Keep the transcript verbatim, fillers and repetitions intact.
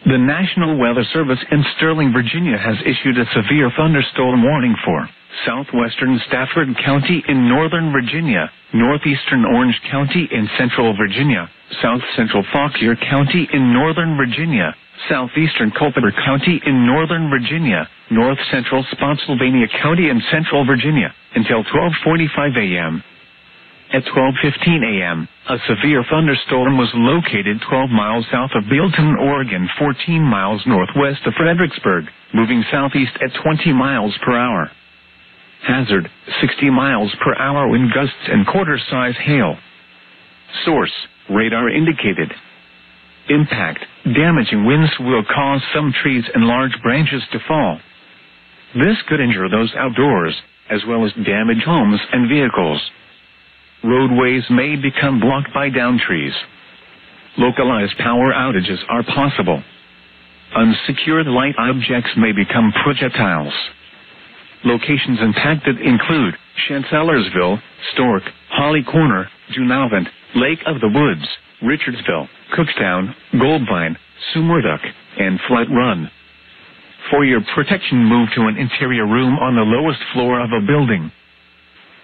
The National Weather Service in Sterling, Virginia has issued a severe thunderstorm warning for southwestern Stafford County in northern Virginia, northeastern Orange County in central Virginia, south-central Fauquier County in northern Virginia, southeastern Culpeper County in northern Virginia, north-central Spotsylvania County in central Virginia, until twelve forty-five a m At twelve fifteen a m, a severe thunderstorm was located twelve miles south of Bealton, Oregon, fourteen miles northwest of Fredericksburg, moving southeast at twenty miles per hour. Hazard, sixty miles per hour wind gusts and quarter-size hail. Source, radar indicated. Impact, damaging winds will cause some trees and large branches to fall. This could injure those outdoors, as well as damage homes and vehicles. Roadways may become blocked by downed trees. Localized power outages are possible. Unsecured light objects may become projectiles. Locations impacted include Chancellorsville, Stork, Holly Corner, Junavant, Lake of the Woods, Richardsville, Cookstown, Goldvine, Sumurduck, and Flat Run. For your protection, move to an interior room on the lowest floor of a building.